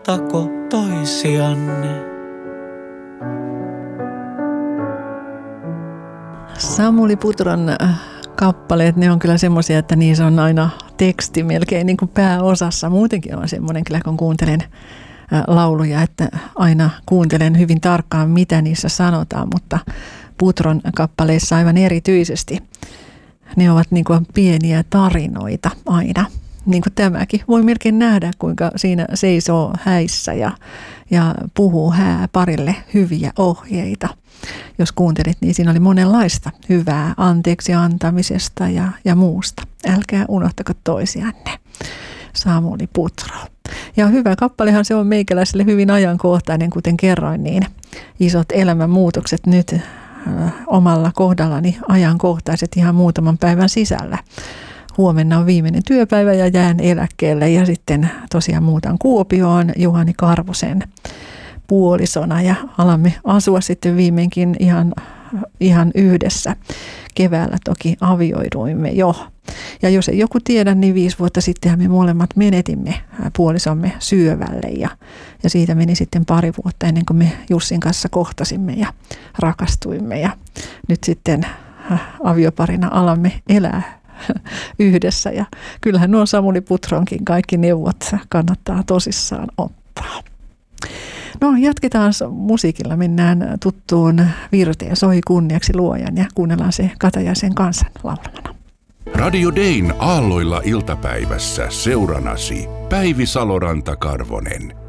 unohtako toisianne. Samuli Putron kappaleet, ne on kyllä semmoisia, että niissä on aina teksti melkein niin kuin pääosassa. Muutenkin on semmoinen kyllä, kun kuuntelen lauluja, että aina kuuntelen hyvin tarkkaan, mitä niissä sanotaan, mutta Putron kappaleissa aivan erityisesti. Ne ovat niin kuin pieniä tarinoita aina. Niin kuin tämäkin. Voi melkein nähdä, kuinka siinä seisoo häissä ja puhuu parille hyviä ohjeita. Jos kuuntelit, niin siinä oli monenlaista hyvää anteeksi antamisesta ja muusta. Älkää unohtako toisianne. Samuli Putro. Ja hyvä kappalehan se on meikäläiselle hyvin ajankohtainen, kuten kerroin, niin isot elämänmuutokset nyt omalla kohdallani ajankohtaiset ihan muutaman päivän sisällä. Huomenna on viimeinen työpäivä ja jään eläkkeelle ja sitten tosiaan muutan Kuopioon Juhani Karvosen puolisona ja alamme asua sitten viimeinkin ihan yhdessä. Keväällä toki avioiduimme jo. Ja jos ei joku tiedä, niin 5 vuotta sitten me molemmat menetimme puolisomme syövälle ja siitä meni sitten 2 vuotta ennen kuin me Jussin kanssa kohtasimme ja rakastuimme ja nyt sitten avioparina alamme elää yhdessä ja kyllähän nuo Samuli Putronkin kaikki neuvot kannattaa tosissaan ottaa. No jatketaan musiikilla, mennään tuttuun Virteen Soi kunniaksi luojan ja kuunnellaan se Katajaisen kansan laulamana. Radio Dayn aalloilla iltapäivässä seuranasi Päivi Saloranta-Karvonen.